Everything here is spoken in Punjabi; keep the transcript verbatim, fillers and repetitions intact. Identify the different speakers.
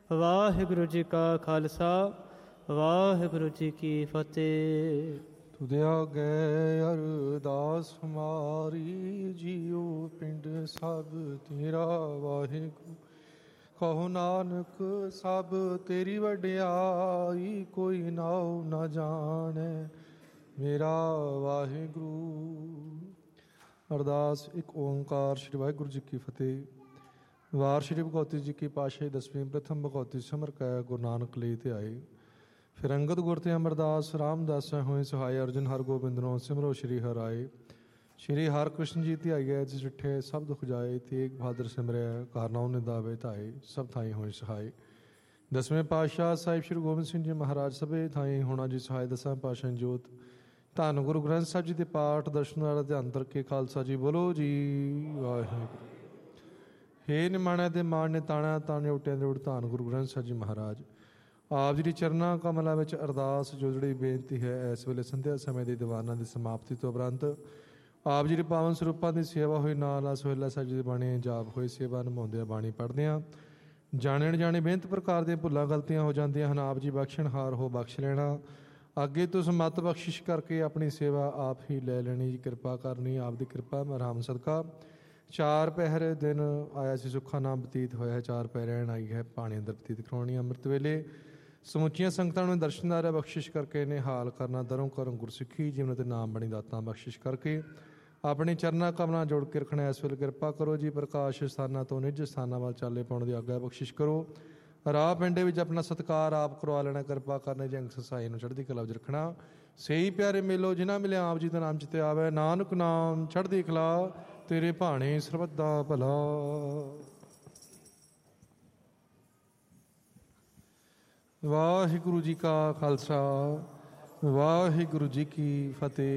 Speaker 1: ਵਾਹਿਗੁਰੂ ਜੀ ਕਾ ਖਾਲਸਾ ਵਾਹਿਗੁਰੂ ਜੀ ਕੀ ਫਤਿਹ।
Speaker 2: ਤੁਦੇ ਆਗੇ ਅਰਦਾਸ ਹਮਾਰੀ, ਜੀਉ ਪਿੰਡ ਸਭ ਤੇਰਾ ਵਾਹਿਗੁਰੂ। ਕਹੋ ਨਾਨਕ ਸਭ ਤੇਰੀ ਵਡਿਆਈ, ਕੋਈ ਨਾਉ ਨਾ ਜਾਣੈ ਮੇਰਾ ਵਾਹਿਗੁਰੂ। ਅਰਦਾਸ ਇੱਕ ਓਂਕਾਰ। ਸ਼੍ਰੀ ਵਾਹਿਗੁਰੂ ਜੀ ਕੀ ਫਤਿਹ। ਵਾਰ ਸ਼੍ਰੀ ਭਗਵਤੀ ਜੀ ਕੀ ਪਾਤਸ਼ਾਹੀ ਦਸਵੀਂ ਪ੍ਰਥਮ ਭਗਵਤੀ ਸਿਮਰ ਕੈ ਗੁਰੂ ਨਾਨਕ ਲਈ ਤੇ ਆਏ। ਫਿਰ ਅੰਗਦ ਗੁਰ ਤੇ ਅਮਰਦਾਸ ਰਾਮਦਾਸ ਹੋਏ ਸਹਾਇ, ਅਰਜਨ ਹਰ ਗੋਬਿੰਦ ਨੋ ਸਿਮਰੋ ਸ਼੍ਰੀ ਹਰਿ। ਸ਼੍ਰੀ ਹਰਿ ਕ੍ਰਿਸ਼ਨ ਜੀ ਧਿਆਈਐ, ਜਿਸ ਡਿਠੇ ਸਭ ਦੁਖ ਜਾਏ। ਤੇਗ ਬਹਾਦਰ ਸਿਮਰਿਆ, ਕਾਰਨਾਉ ਨਿਦਾਵੇ ਧਾਏ। ਸਭ ਥਾਈ ਹੋਏ ਸਹਾਈ। ਦਸਵੇਂ ਪਾਤਸ਼ਾਹ ਸਾਹਿਬ ਸ਼੍ਰੀ ਗੋਬਿੰਦ ਸਿੰਘ ਜੀ ਮਹਾਰਾਜ ਸਭੇ ਥਾਈ ਹੋਣਾ ਜੀ ਸਹਾਇ। ਦਸਾਂ ਪਾਤਸ਼ਾਹ ਜੋਤ ਧੰਨ ਗੁਰੂ ਗ੍ਰੰਥ ਸਾਹਿਬ ਜੀ ਦੇ ਪਾਠ ਦਰਸ਼ਨ ਵਾਲਾ ਧਿਆਨ ਕਰਕੇ ਖਾਲਸਾ ਜੀ ਬੋਲੋ ਜੀ ਵਾਹਿਗੁਰੂ। ਹੇ ਨਿਮਾਣਿਆ ਦੇ ਮਾਣ ਨੇ ਤਾਣਿਆ, ਤਾਣੇ ਉਟਿਆਂ ਦੇ ਉਟ ਧੰਨ ਗੁਰੂ ਗ੍ਰੰਥ ਸਾਹਿਬ ਜੀ ਮਹਾਰਾਜ। ਆਪ ਜੀ ਦੀ ਚਰਨਾਂ ਕਮਲਾਂ ਵਿੱਚ ਅਰਦਾਸ ਜੋਦੜੀ ਬੇਨਤੀ ਹੈ। ਇਸ ਵੇਲੇ ਸੰਧਿਆ ਸਮੇਂ ਦੇ ਦੀਵਾਨਾਂ ਦੀ ਸਮਾਪਤੀ ਤੋਂ ਉਪਰੰਤ ਆਪ ਜੀ ਦੇ ਪਾਵਨ ਸਰੂਪਾਂ ਦੀ ਸੇਵਾ ਹੋਈ। ਨਾਲ ਨਾਲ ਸੋਹਿਲਾ ਸਾਹਿਬ ਜੀ ਦੀ ਬਾਣੀ ਜਾਪ ਹੋਈ। ਸੇਵਾ ਨਿਭਾਉਂਦਿਆਂ ਬਾਣੀ ਪੜ੍ਹਦਿਆਂ ਜਾਣੇ ਅਣਜਾਣੇ ਬੇਨਤ ਪ੍ਰਕਾਰ ਦੀਆਂ ਭੁੱਲਾਂ ਗਲਤੀਆਂ ਹੋ ਜਾਂਦੀਆਂ ਹਨ। ਆਪ ਜੀ ਬਖਸ਼ਣਹਾਰ ਹੋ, ਬਖਸ਼ ਲੈਣਾ। ਅੱਗੇ ਤੋਂ ਸਮੱਤ ਬਖਸ਼ਿਸ਼ ਕਰਕੇ ਆਪਣੀ ਸੇਵਾ ਆਪ ਹੀ ਲੈ ਲੈਣੀ ਜੀ। ਕਿਰਪਾ ਕਰਨੀ ਆਪ ਦੀ ਕਿਰਪਾ ਮਹਾਰਾਮ ਸਦਕਾ। ਚਾਰ ਪਹਿਰ ਦਿਨ ਆਇਆ ਸੀ, ਸੁੱਖਾ ਨਾਮ ਬਤੀਤ ਹੋਇਆ ਹੈ। ਚਾਰ ਪਹਿਰ ਰਹਿਣ ਆਈ ਹੈ, ਪਾਣੀ ਅੰਦਰ ਬਤੀਤ ਕਰਾਉਣੀ। ਅੰਮ੍ਰਿਤ ਵੇਲੇ ਸਮੁੱਚੀਆਂ ਸੰਗਤਾਂ ਨੂੰ ਦਰਸ਼ਨਦਾਰਾ ਬਖਸ਼ਿਸ਼ ਕਰਕੇ ਨਿਹਾਲ ਕਰਨਾ। ਦਰੋਂ ਕਰਮ ਗੁਰਸਿੱਖੀ ਜੀਵਨ ਤੇ ਨਾਮ ਬਣੀ ਦਾਤਾਂ ਬਖਸ਼ਿਸ਼ ਕਰਕੇ ਆਪਣੇ ਚਰਨਾਂ ਕਮਲਾਂ ਜੋੜ ਕੇ ਰੱਖਣਾ। ਇਸ ਵੇਲੇ ਕਿਰਪਾ ਕਰੋ ਜੀ, ਪ੍ਰਕਾਸ਼ ਸਥਾਨਾਂ ਤੋਂ ਨਿੱਜ ਸਥਾਨਾਂ ਵੱਲ ਚਾਲੇ ਪਾਉਣ ਦੀ ਆਗਿਆ ਬਖਸ਼ਿਸ਼ ਕਰੋ। ਰਾਹ ਪਿੰਡੇ ਵਿੱਚ ਆਪਣਾ ਸਤਿਕਾਰ ਆਪ ਕਰਵਾ ਲੈਣਾ। ਕਿਰਪਾ ਕਰਨੇ ਜੰਗ ਸਸਾਈ ਨੂੰ ਚੜ੍ਹਦੀ ਕਲਾ ਵਿੱਚ ਰੱਖਣਾ। ਸਹੀ ਪਿਆਰੇ ਮੇਲੋ ਜਿਨ੍ਹਾਂ ਮਿਲਿਆ ਆਪ ਜੀ ਦਾ ਨਾਮ ਚਿੱਤੇ ਆਵੇ। ਨਾਨਕ ਨਾਮ ਚੜ੍ਹਦੀ ਕਲਾ ਤੇਰੇ ਭਾਣੇ ਸਰਬੱਤ ਦਾ ਭਲਾ। ਵਾਹਿਗੁਰੂ ਜੀ ਕਾ ਖਾਲਸਾ ਵਾਹਿਗੁਰੂ ਜੀ ਕੀ ਫਤਿਹ।